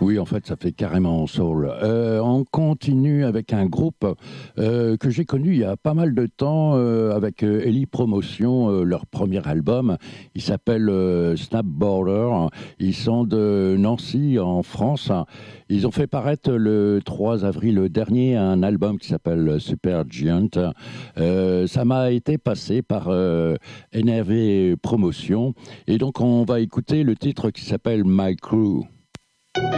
Oui, en fait, ça fait carrément soul. On continue avec un groupe que j'ai connu il y a pas mal de temps avec Ellie Promotion, leur premier album. Il s'appelle Snap Border. Ils sont de Nancy, en France. Ils ont fait paraître le 3 avril dernier un album qui s'appelle Super Giant. Ça m'a été passé par NRV Promotion. Et donc, on va écouter le titre qui s'appelle My Crew.